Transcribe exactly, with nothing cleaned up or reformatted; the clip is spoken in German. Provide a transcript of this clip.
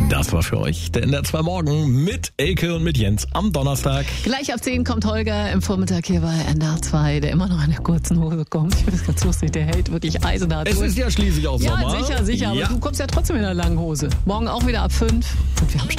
Das war für euch der N D R zwei Morgen mit Elke und mit Jens am Donnerstag. Gleich ab zehn kommt Holger im Vormittag hier bei N D R zwei, der immer noch in der kurzen Hose kommt. Ich finde das ganz lustig, der hält wirklich eisenhart Es durch. ist ja schließlich auch Ja, Sommer. sicher, sicher, Ja. aber du kommst ja trotzdem in der langen Hose. Morgen auch wieder ab fünf. Und wir haben